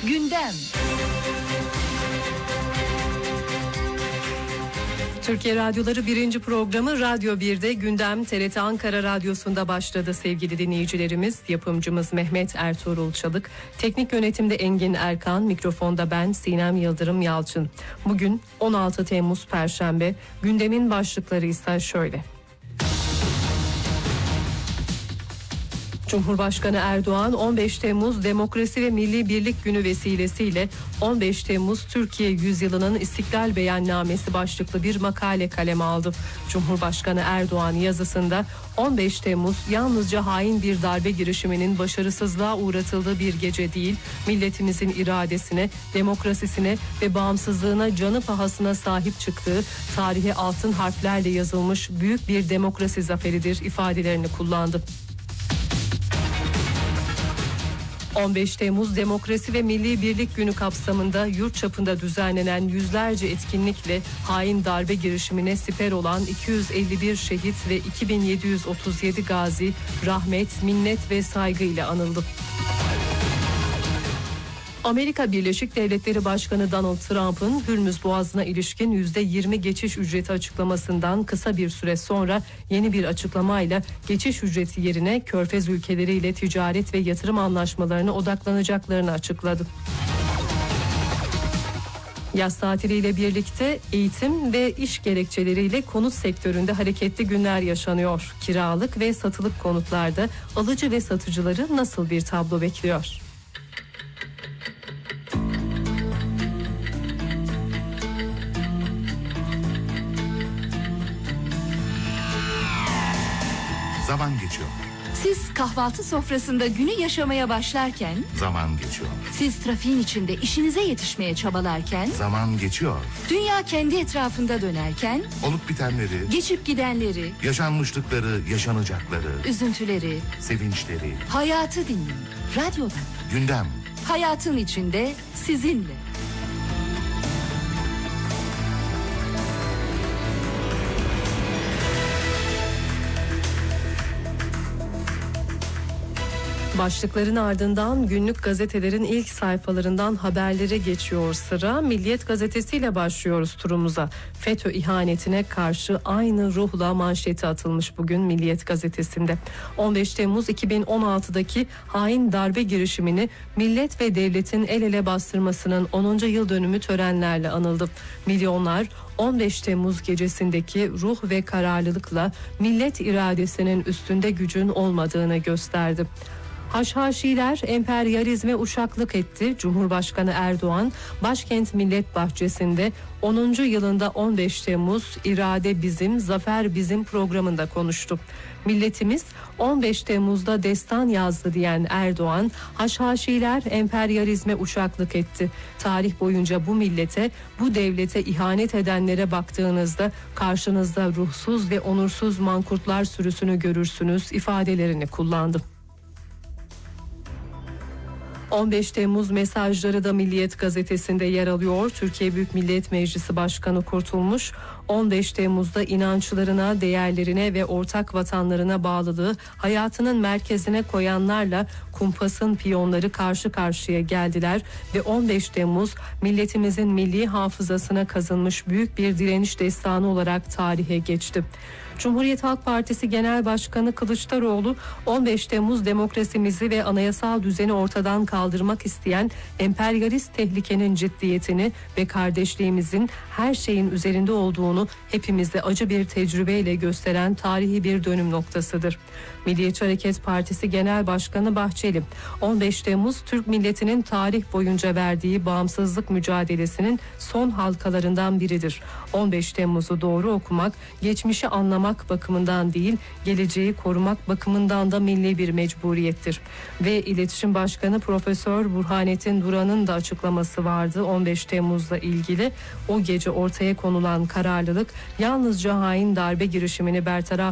Gündem. Türkiye Radyoları 1. programı Radyo 1'de Gündem TRT Ankara Radyosu'nda başladı sevgili dinleyicilerimiz. Yapımcımız Mehmet Ertuğrul Çalık, teknik yönetimde Engin Erkan, mikrofonda ben Sinem Yıldırım Yalçın. Bugün 16 Temmuz Perşembe, gündemin başlıkları ise şöyle. Cumhurbaşkanı Erdoğan 15 Temmuz Demokrasi ve Milli Birlik Günü vesilesiyle 15 Temmuz Türkiye Yüzyılı'nın İstiklal Beyannamesi başlıklı bir makale kaleme aldı. Cumhurbaşkanı Erdoğan yazısında 15 Temmuz yalnızca hain bir darbe girişiminin başarısızlığa uğratıldığı bir gece değil, milletimizin iradesine, demokrasisine ve bağımsızlığına canı pahasına sahip çıktığı tarihe altın harflerle yazılmış büyük bir demokrasi zaferidir ifadelerini kullandı. 15 Temmuz Demokrasi ve Milli Birlik Günü kapsamında yurt çapında düzenlenen yüzlerce etkinlikle hain darbe girişimine siper olan 251 şehit ve 2737 gazi rahmet, minnet ve saygı ile anıldı. Amerika Birleşik Devletleri Başkanı Donald Trump'ın Hürmüz Boğazı'na ilişkin %20 geçiş ücreti açıklamasından kısa bir süre sonra yeni bir açıklamayla geçiş ücreti yerine Körfez ülkeleriyle ticaret ve yatırım anlaşmalarına odaklanacaklarını açıkladı. Yaz tatiliyle birlikte eğitim ve iş gerekçeleriyle konut sektöründe hareketli günler yaşanıyor. Kiralık ve satılık konutlarda alıcı ve satıcıları nasıl bir tablo bekliyor? Zaman geçiyor. Siz kahvaltı sofrasında günü yaşamaya başlarken Zaman geçiyor. siz trafiğin içinde işinize yetişmeye çabalarken Zaman geçiyor. dünya kendi etrafında dönerken Olup bitenleri, geçip gidenleri, yaşanmışlıkları, yaşanacakları, üzüntüleri, sevinçleri, hayatı dinleyin. Radyoda. gündem. Hayatın içinde sizinle. Başlıkların ardından günlük gazetelerin ilk sayfalarından haberlere geçiyor sıra. Milliyet gazetesiyle başlıyoruz turumuza. FETÖ ihanetine karşı aynı ruhla manşeti atılmış bugün Milliyet gazetesinde. 15 Temmuz 2016'daki hain darbe girişimini millet ve devletin el ele bastırmasının 10. yıl dönümü törenlerle anıldı. Milyonlar 15 Temmuz gecesindeki ruh ve kararlılıkla millet iradesinin üstünde gücün olmadığını gösterdi. Haşhaşiler emperyalizme uşaklık etti. Cumhurbaşkanı Erdoğan başkent Millet Bahçesi'nde 10. yılında 15 Temmuz irade bizim, zafer bizim programında konuştu. Milletimiz 15 Temmuz'da destan yazdı diyen Erdoğan, haşhaşiler emperyalizme uşaklık etti. Tarih boyunca bu millete, bu devlete ihanet edenlere baktığınızda karşınızda ruhsuz ve onursuz mankurtlar sürüsünü görürsünüz ifadelerini kullandı. 15 Temmuz mesajları da Milliyet gazetesinde yer alıyor. Türkiye Büyük Millet Meclisi Başkanı Kurtulmuş, 15 Temmuz'da inançlarına, değerlerine ve ortak vatanlarına bağlılığı hayatının merkezine koyanlarla kumpasın piyonları karşı karşıya geldiler ve 15 Temmuz milletimizin milli hafızasına kazınmış büyük bir direniş destanı olarak tarihe geçti. Cumhuriyet Halk Partisi Genel Başkanı Kılıçdaroğlu 15 Temmuz demokrasimizi ve anayasal düzeni ortadan kaldırmak isteyen emperyalist tehlikenin ciddiyetini ve kardeşliğimizin her şeyin üzerinde olduğunu hepimizde acı bir tecrübeyle gösteren tarihi bir dönüm noktasıdır. Milliyetçi Hareket Partisi Genel Başkanı Bahçeli, 15 Temmuz Türk milletinin tarih boyunca verdiği bağımsızlık mücadelesinin son halkalarından biridir. 15 Temmuz'u doğru okumak, geçmişi anlamak bakımından değil, geleceği korumak bakımından da milli bir mecburiyettir. Ve İletişim Başkanı Profesör Burhanettin Duran'ın da açıklaması vardı 15 Temmuz'la ilgili. O gece ortaya konulan kararlılık yalnızca hain darbe girişimini bertaraf